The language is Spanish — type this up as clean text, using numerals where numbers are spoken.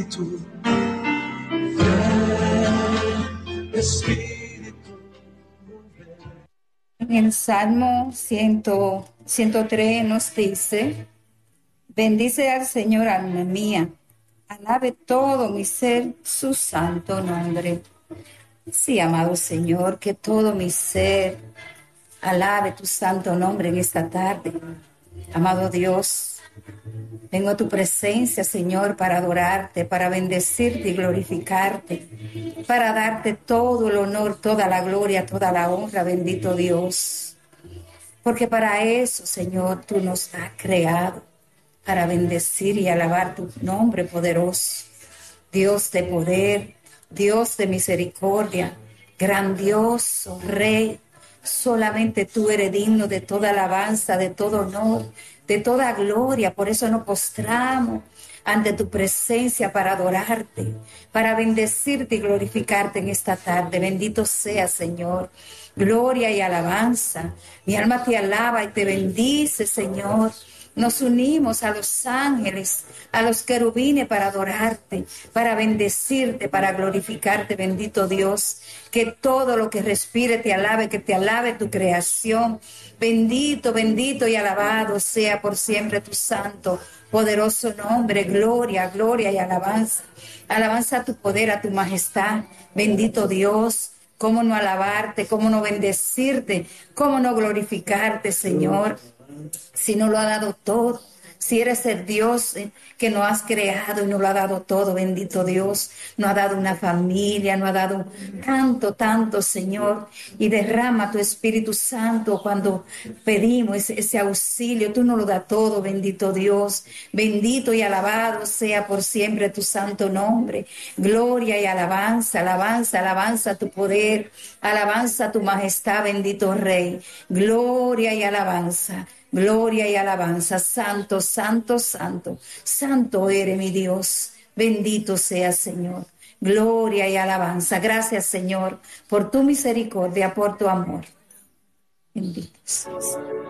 En el Salmo 103 nos dice: bendice al Señor, alma mía, alabe todo mi ser su santo nombre. Sí, amado Señor, que todo mi ser alabe tu santo nombre en esta tarde. Amado Dios, vengo a tu presencia, Señor, para adorarte, para bendecirte y glorificarte, para darte todo el honor, toda la gloria, toda la honra, bendito Dios. Porque para eso, Señor, tú nos has creado, para bendecir y alabar tu nombre poderoso. Dios de poder, Dios de misericordia, grandioso Rey. Solamente tú eres digno de toda alabanza, de todo honor, de toda gloria. Por eso nos postramos ante tu presencia para adorarte, para bendecirte y glorificarte en esta tarde. Bendito sea, Señor. Gloria y alabanza. Mi alma te alaba y te bendice, Señor. Nos unimos a los ángeles, a los querubines para adorarte, para bendecirte, para glorificarte, bendito Dios. Que todo lo que respire te alabe, que te alabe tu creación. Bendito, bendito y alabado sea por siempre tu santo, poderoso nombre. Gloria, gloria y alabanza. Alabanza a tu poder, a tu majestad. Bendito Dios. Cómo no alabarte, cómo no bendecirte, cómo no glorificarte, Señor. Si no lo ha dado todo, si eres el Dios que nos has creado y nos lo ha dado todo, bendito Dios, nos ha dado una familia, nos ha dado tanto, tanto, Señor, y derrama tu Espíritu Santo cuando pedimos ese auxilio, tú nos lo das todo, bendito Dios, bendito y alabado sea por siempre tu santo nombre, gloria y alabanza, alabanza, alabanza a tu poder, alabanza a tu majestad, bendito Rey, gloria y alabanza. Gloria y alabanza, santo, santo, santo, santo eres mi Dios, bendito sea Señor, gloria y alabanza, gracias Señor por tu misericordia, por tu amor, bendito seas.